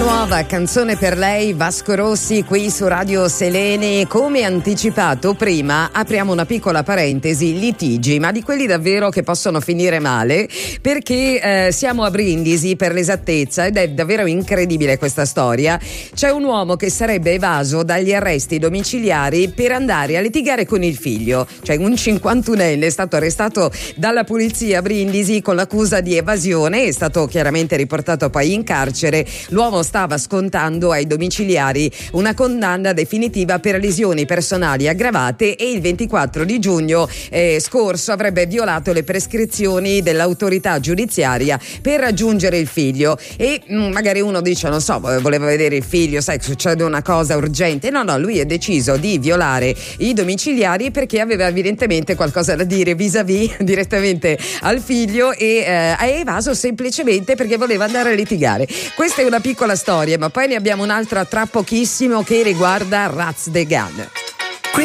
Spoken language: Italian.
nuova canzone per lei, Vasco Rossi, qui su Radio Selene. Come anticipato prima, apriamo una piccola parentesi: litigi, ma di quelli davvero che possono finire male, perché siamo a Brindisi, per l'esattezza, ed è davvero incredibile questa storia. C'è un uomo che sarebbe evaso dagli arresti domiciliari per andare a litigare con il figlio. Cioè un 51enne è stato arrestato dalla polizia a Brindisi con l'accusa di evasione, è stato chiaramente riportato poi in carcere. L'uomo stava scontando ai domiciliari una condanna definitiva per lesioni personali aggravate e il 24 di giugno scorso avrebbe violato le prescrizioni dell'autorità giudiziaria per raggiungere il figlio. E magari uno dice, non so, voleva vedere il figlio, sai, succede una cosa urgente. No, lui è deciso di violare i domiciliari perché aveva evidentemente qualcosa da dire vis-à-vis direttamente al figlio e ha evaso semplicemente perché voleva andare a litigare. Questa è una piccola storia, ma poi ne abbiamo un'altra tra pochissimo che riguarda Raz de Gan.